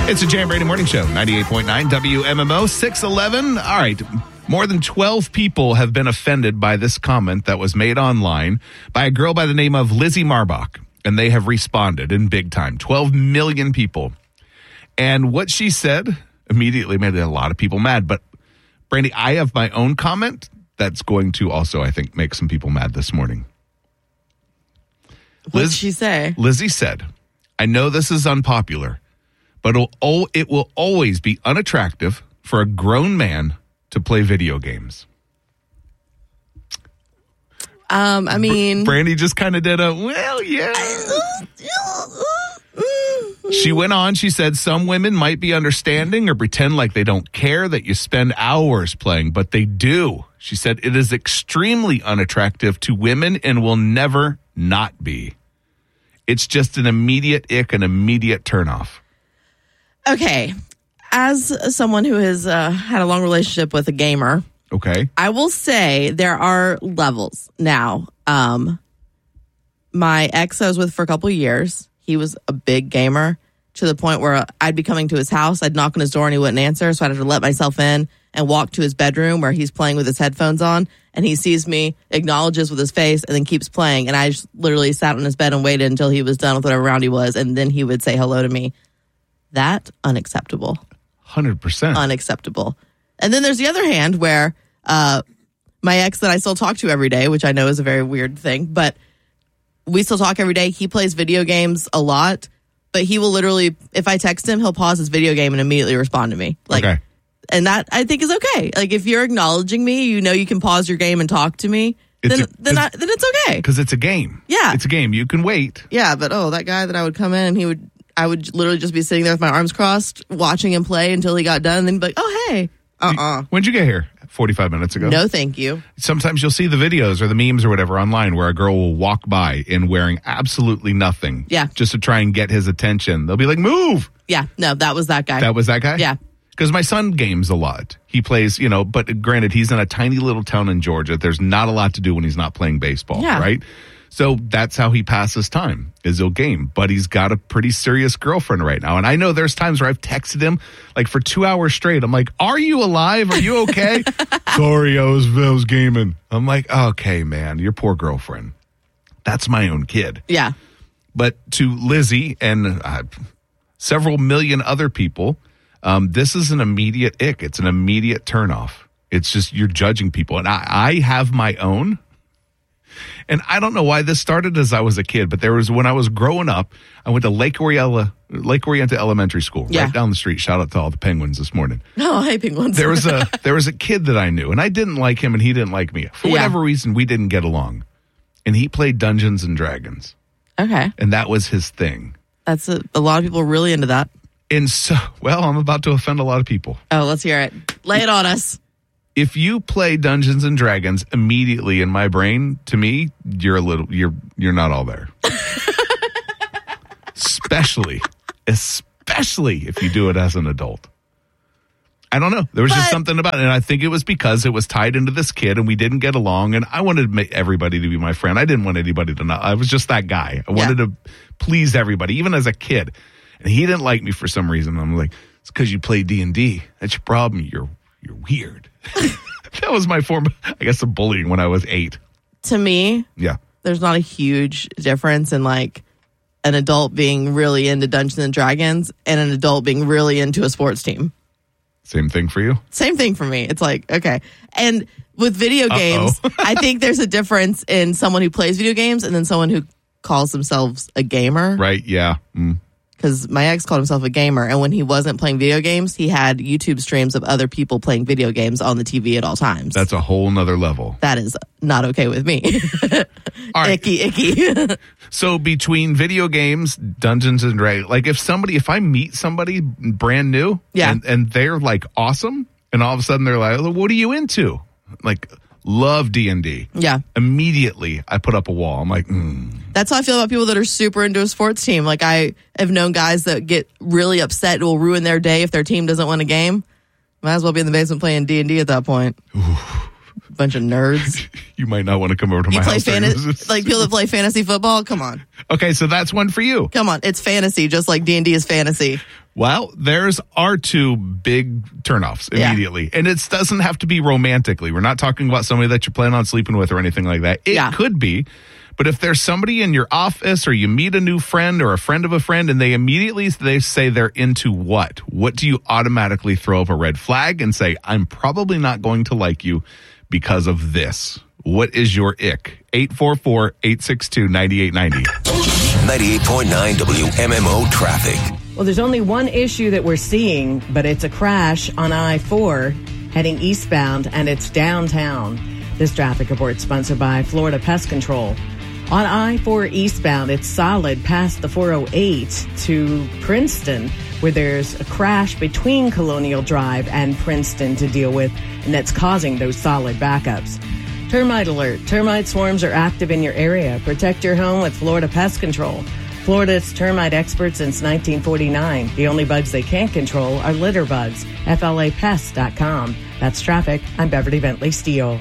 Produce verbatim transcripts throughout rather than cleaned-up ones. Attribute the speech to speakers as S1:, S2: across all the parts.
S1: It's a Jam Brady Morning Show, ninety-eight point nine W M M O, six eleven. All right, more than twelve people have been offended by this comment that was made online by a girl by the name of Lizzie Marbach, and they have responded in big time. twelve million people. And what she said immediately made a lot of people mad. But, Brandy, I have my own comment that's going to also, I think, make some people mad this morning.
S2: What did she say?
S1: Lizzie said, I know this is unpopular, but it'll, oh, it will always be unattractive for a grown man to play video games.
S2: Um, I mean...
S1: Brandy just kind of did a, well, yeah. She went on, she said, some women might be understanding or pretend like they don't care that you spend hours playing, but they do. She said, it is extremely unattractive to women and will never not be. It's just an immediate ick, an immediate turnoff.
S2: Okay, as someone who has uh, had a long relationship with a gamer,
S1: okay,
S2: I will say there are levels. Now, um, my ex I was with for a couple of years, he was a big gamer to the point where I'd be coming to his house, I'd knock on his door and he wouldn't answer, so I'd have to let myself in and walk to his bedroom where he's playing with his headphones on, and he sees me, acknowledges with his face, and then keeps playing, and I just literally sat on his bed and waited until he was done with whatever round he was, and then he would say hello to me. That, unacceptable.
S1: one hundred percent.
S2: Unacceptable. And then there's the other hand where uh, my ex that I still talk to every day, which I know is a very weird thing, but we still talk every day. He plays video games a lot, but he will literally, if I text him, he'll pause his video game and immediately respond to me. Like,
S1: okay.
S2: And that, I think, is okay. Like, if you're acknowledging me, you know you can pause your game and talk to me,
S1: It's
S2: then,
S1: a-
S2: then, I, then it's okay.
S1: Because it's a game.
S2: Yeah.
S1: It's a game. You can wait.
S2: Yeah, but oh, that guy that I would come in and he would, I would literally just be sitting there with my arms crossed, watching him play until he got done, and then be like, oh, hey. Uh-uh.
S1: When'd you get here? forty-five minutes ago?
S2: No, thank you.
S1: Sometimes you'll see the videos or the memes or whatever online where a girl will walk by in wearing absolutely nothing.
S2: Yeah.
S1: Just to try and get his attention. They'll be like, move.
S2: Yeah, no, that was that guy.
S1: That was that guy?
S2: Yeah.
S1: Because my son games a lot. He plays, you know, but granted, he's in a tiny little town in Georgia. There's not a lot to do when he's not playing baseball,
S2: Yeah.
S1: right? So that's how he passes time, is he'll game. But he's got a pretty serious girlfriend right now. And I know there's times where I've texted him, like, for two hours straight. I'm like, are you alive? Are you okay? Sorry, I was, I was gaming. I'm like, okay, man, your poor girlfriend. That's my own kid.
S2: Yeah.
S1: But to Lizzie and uh, several million other people, um, this is an immediate ick. It's an immediate turnoff. It's just you're judging people. And I, I have my own. And I don't know why this started as I was a kid, but there was when I was growing up, I went to Lake Orienta, Lake Orienta Elementary School,
S2: Yeah.
S1: right down the street. Shout out to all the Penguins this morning.
S2: Oh, hey, penguins.
S1: There was a there was a kid that I knew, and I didn't like him, and he didn't like me. For
S2: Yeah.
S1: whatever reason, we didn't get along. And he played Dungeons and Dragons,
S2: Okay.
S1: and that was his thing.
S2: That's a, a lot of people are really into that.
S1: And so, well, I'm about to offend a lot of people.
S2: Oh, let's hear it. Lay it on us.
S1: If you play Dungeons and Dragons, immediately in my brain, to me, you're a little, you're, you're not all there. especially, especially if you do it as an adult. I don't know. There was
S2: But-
S1: just something about it. And I think it was because it was tied into this kid and we didn't get along. And I wanted to make everybody to be my friend. I didn't want anybody to not. I was just that guy. I wanted
S2: Yeah.
S1: to please everybody, even as a kid. And he didn't like me for some reason. I'm like, it's because you play D and D. That's your problem. You're, you're weird. That was my form, I guess, of bullying when I was eight.
S2: To me,
S1: Yeah.
S2: there's not a huge difference in like an adult being really into Dungeons and Dragons and an adult being really into a sports team.
S1: Same thing for you?
S2: Same thing for me. It's like, okay. And with video games, I think there's a difference in someone who plays video games and then someone who calls themselves a gamer.
S1: Right, yeah. Mm.
S2: Because my ex called himself a gamer, and when he wasn't playing video games, he had YouTube streams of other people playing video games on the T V at all times.
S1: That's a whole nother level.
S2: That is not okay with me.
S1: All right.
S2: Icky, icky.
S1: So between video games, Dungeons and Dragons, like if somebody, if I meet somebody brand new,
S2: Yeah.
S1: and, and they're like awesome, and all of a sudden they're like, what are you into? Like, love D and D.
S2: Yeah.
S1: Immediately, I put up a wall. I'm like, mm.
S2: That's how I feel about people that are super into a sports team. Like, I have known guys that get really upset. It will ruin their day if their team doesn't win a game. Might as well be in the basement playing D and D at that point. Bunch of nerds.
S1: You might not want to come over to
S2: You
S1: my
S2: play
S1: house.
S2: fantasy, like people that play fantasy football? Come on.
S1: Okay, so that's one for you.
S2: Come on. It's fantasy, just like D and D is fantasy.
S1: Well, there's our two big turnoffs immediately. Yeah. And it doesn't have to be romantically. We're not talking about somebody that you're planning on sleeping with or anything like that. It yeah. could be. But if there's somebody in your office or you meet a new friend or a friend of a friend and they immediately they say they're into what? What do you automatically throw up a red flag and say, I'm probably not going to like you because of this? What is your ick? eight four four, eight six two, nine eight nine zero.
S3: ninety-eight point nine W M M O traffic.
S4: Well, there's only one issue that we're seeing, but it's a crash on I four heading eastbound, and it's downtown. This traffic report sponsored by Florida Pest Control. On I four eastbound, it's solid past the four oh eight to Princeton, where there's a crash between Colonial Drive and Princeton to deal with, and that's causing those solid backups. Termite alert. Termite swarms are active in your area. Protect your home with Florida Pest Control. Florida's termite expert since nineteen forty-nine. The only bugs they can't control are litter bugs. F L A pest dot com. That's traffic. I'm Beverly Bentley Steele.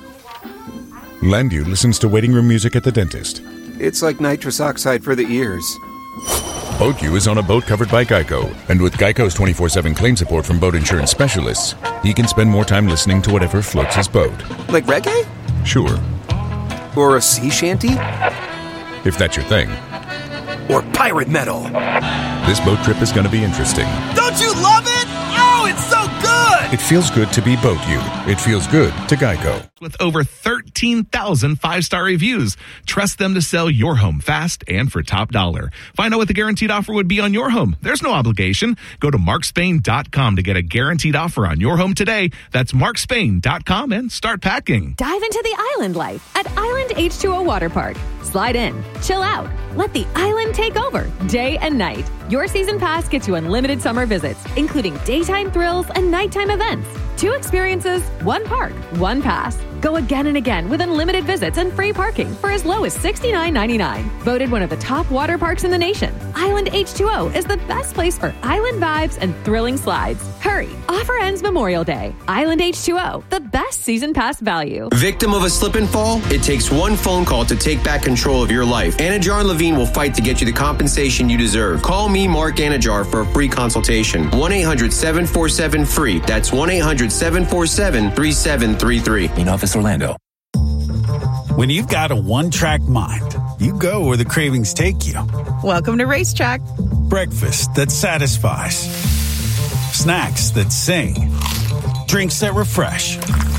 S5: Landview listens to waiting room music at the dentist.
S6: It's like nitrous oxide for the ears.
S5: BoatU is on a boat covered by Geico. And with Geico's twenty-four seven claim support from boat insurance specialists, he can spend more time listening to whatever floats his boat.
S6: Like reggae?
S5: Sure.
S6: Or a sea shanty?
S5: If that's your thing.
S6: Or pirate metal.
S5: This boat trip is going to be interesting.
S7: Don't you love it? Oh, it's so good!
S5: It feels good to be BoatU. It feels good to Geico.
S1: With over thirteen thousand five-star reviews, trust them to sell your home fast and for top dollar. Find out what the guaranteed offer would be on your home. There's no obligation. Go to mark spain dot com to get a guaranteed offer on your home today. That's mark spain dot com and start packing.
S8: Dive into the island life at Island H two O Water Park. Slide in, chill out, let the island take over, day and night. Your season pass gets you unlimited summer visits, including daytime thrills and nighttime events. Two experiences, one park, one pass. Go again and again with unlimited visits and free parking for as low as sixty-nine ninety-nine. Voted one of the top water parks in the nation, Island H two O is the best place for island vibes and thrilling slides. Hurry, offer ends Memorial Day. Island H two O, the best season pass value.
S9: Victim of a slip and fall? It takes one phone call to take back control of your life. Anajar and Levine will fight to get you the compensation you deserve. Call me, Mark Anajar, for a free consultation. one eight hundred seven four seven free. That's one eight hundred seven four seven three seven three three.
S3: In office Orlando.
S10: When you've got a one-track mind, you go where the cravings take you.
S11: Welcome to Racetrack.
S10: Breakfast that satisfies. Snacks that sing. Drinks that refresh.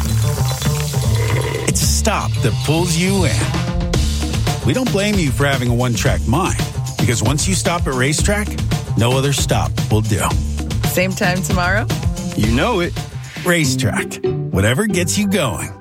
S10: It's a stop that pulls you in. We don't blame you for having a one-track mind, because once you stop at Racetrack, no other stop will do.
S11: Same time tomorrow?
S10: You know it. Racetrack. Whatever gets you going.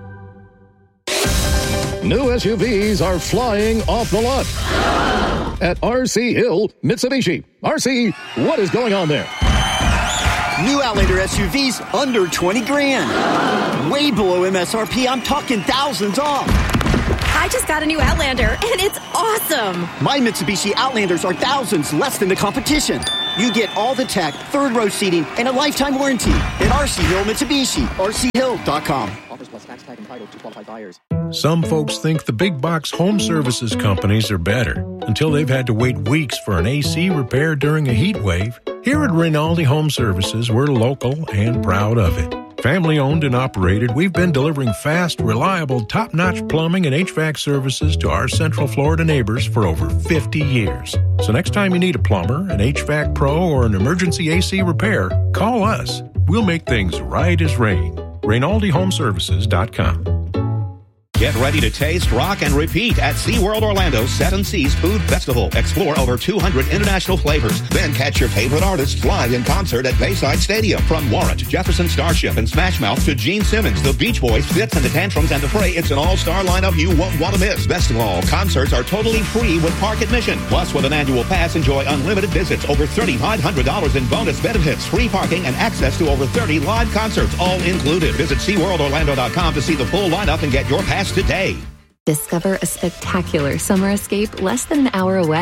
S12: New S U Vs are flying off the lot at R C Hill Mitsubishi. R C, what is going on there?
S13: New Outlander S U Vs under twenty grand. Way below M S R P. I'm talking thousands off.
S14: I just got a new Outlander, and it's awesome.
S13: My Mitsubishi Outlanders are thousands less than the competition. You get all the tech, third row seating, and a lifetime warranty at R C Hill Mitsubishi. R C hill dot com. Offers plus tax tag and title to qualified buyers.
S15: Some folks think the big box home services companies are better until they've had to wait weeks for an A C repair during a heat wave. Here at Rinaldi Home Services, we're local and proud of it. Family owned and operated, we've been delivering fast, reliable, top-notch plumbing and H V A C services to our Central Florida neighbors for over fifty years. So next time you need a plumber, an H V A C pro, or an emergency A C repair, call us. We'll make things right as rain. Rinaldi Home Services dot com.
S16: Get ready to taste, rock, and repeat at SeaWorld Orlando's Seven Seas Food Festival. Explore over two hundred international flavors. Then catch your favorite artists live in concert at Bayside Stadium. From Warrant, Jefferson Starship, and Smash Mouth to Gene Simmons, the Beach Boys, Fitz, and the Tantrums, and the Fray, it's an all-star lineup you won't want to miss. Best of all, concerts are totally free with park admission. Plus, with an annual pass, enjoy unlimited visits, over three thousand five hundred dollars in bonus benefits, free parking, and access to over thirty live concerts, all included. Visit sea world orlando dot com to see the full lineup and get your pass today.
S17: Discover a spectacular summer escape less than an hour away.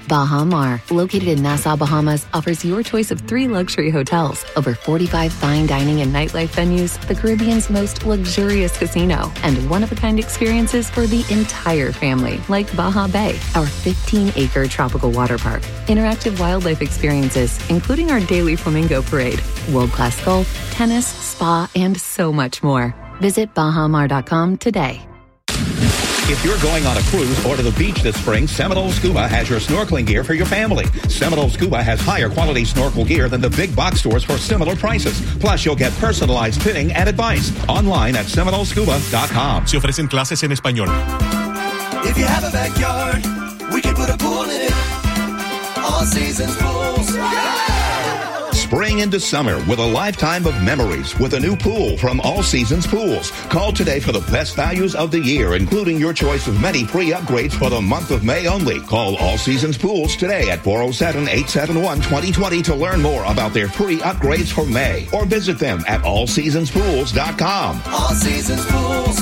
S17: Baha Mar, located in Nassau, Bahamas, offers your choice of three luxury hotels, over forty-five fine dining and nightlife venues, the Caribbean's most luxurious casino, and one-of-a-kind experiences for the entire family, like Baja Bay, our fifteen-acre tropical water park, interactive wildlife experiences, including our daily flamingo parade, world-class golf, tennis, spa, and so much more. Visit Baha Mar dot com today.
S16: If you're going on a cruise or to the beach this spring, Seminole Scuba has your snorkeling gear for your family. Seminole Scuba has higher quality snorkel gear than the big box stores for similar prices. Plus, you'll get personalized fitting and advice. Online at Seminole Scuba dot com.
S18: Se ofrecen clases en español.
S7: If you have a backyard, we can put a pool in it. All seasons pools. Yeah!
S16: Spring into summer with a lifetime of memories with a new pool from All Seasons Pools. Call today for the best values of the year, including your choice of many free upgrades for the month of May only. Call All Seasons Pools today at four oh seven, eight seven one, two oh two oh to learn more about their free upgrades for May, or visit them at all seasons pools dot com.
S7: All Seasons Pools.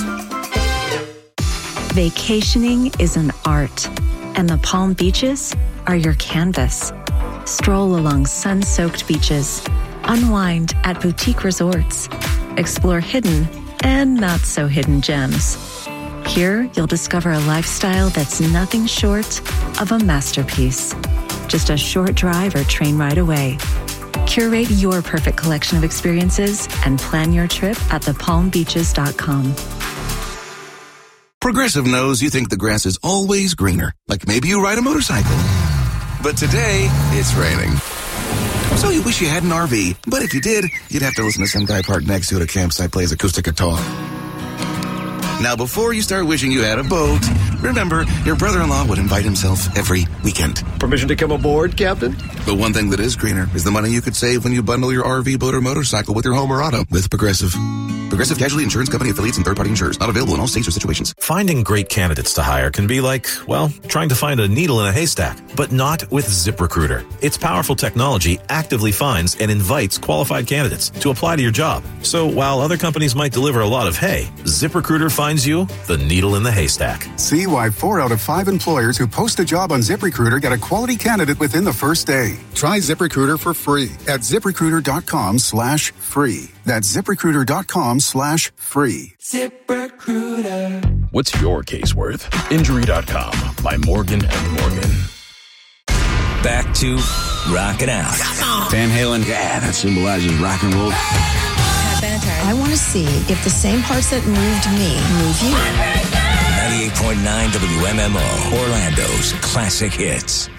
S19: Vacationing is an art, and the Palm Beaches are your canvas. Stroll along sun-soaked beaches, unwind at boutique resorts, explore hidden and not-so-hidden gems. Here, you'll discover a lifestyle that's nothing short of a masterpiece. Just a short drive or train ride away. Curate your perfect collection of experiences and plan your trip at the palm beaches dot com.
S20: Progressive knows you think the grass is always greener, like maybe you ride a motorcycle. But today, it's raining. So you wish you had an R V, but if you did, you'd have to listen to some guy parked next to you at a campsite play his acoustic guitar. Now, before you start wishing you had a boat, remember, your brother-in-law would invite himself every weekend.
S21: Permission to come aboard, Captain?
S20: But one thing that is greener is the money you could save when you bundle your R V, boat, or motorcycle with your home or auto with Progressive. Progressive Casualty Insurance Company affiliates and third-party insurers. Not available in all states or situations.
S22: Finding great candidates to hire can be like, well, trying to find a needle in a haystack, but not with ZipRecruiter. Its powerful technology actively finds and invites qualified candidates to apply to your job. So while other companies might deliver a lot of hay, ZipRecruiter finds you the needle in the haystack.
S23: See why four out of five employers who post a job on ZipRecruiter get a quality candidate within the first day. Try ZipRecruiter for free at ZipRecruiter.com slash free. That's ZipRecruiter.com slash free.
S12: ZipRecruiter. What's your case worth? Injury dot com by Morgan and Morgan.
S3: Back to Rockin' Out.
S24: Van Halen. Yeah, that symbolizes rock and roll.
S25: I want to see if the same parts that moved me move you.
S3: ninety-eight point nine W M M O, Orlando's classic hits.